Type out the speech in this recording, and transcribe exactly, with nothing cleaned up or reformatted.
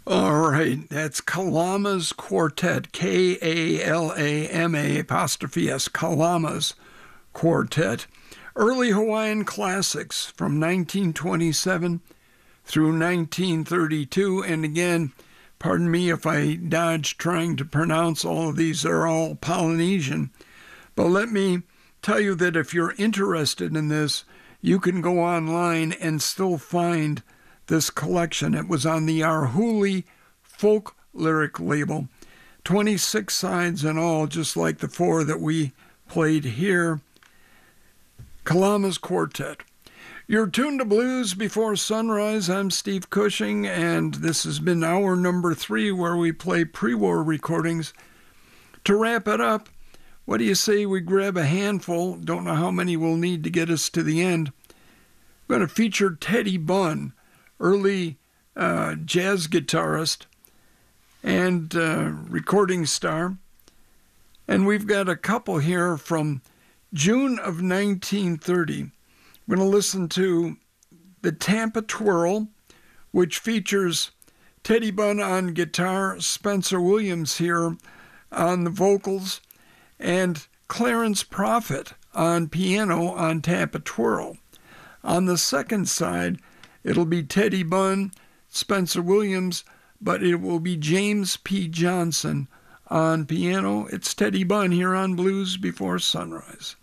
All right, that's Kalama's Quartet, K A L A M A apostrophe S, Kalama's Quartet. Early Hawaiian classics from nineteen twenty-seven through nineteen thirty-two. And again, pardon me if I dodge trying to pronounce all of these. They're all Polynesian. But let me tell you that if you're interested in this, you can go online and still find this collection. It was on the Arhoolie Folk Lyric label. twenty-six sides in all, just like the four that we played here. Kalama's Quartet. You're tuned to Blues Before Sunrise. I'm Steve Cushing, and this has been hour number three where we play pre-war recordings. To wrap it up, what do you say we grab a handful? Don't know how many we'll need to get us to the end. I'm going to feature Teddy Bunn, early uh, jazz guitarist and uh, recording star. And we've got a couple here from June of nineteen thirty. We're going to listen to the Tampa Twirl, which features Teddy Bunn on guitar, Spencer Williams here on the vocals, and Clarence Prophet on piano on Tampa Twirl. On the second side, it'll be Teddy Bunn, Spencer Williams, but it will be James P. Johnson on piano. It's Teddy Bunn here on Blues Before Sunrise.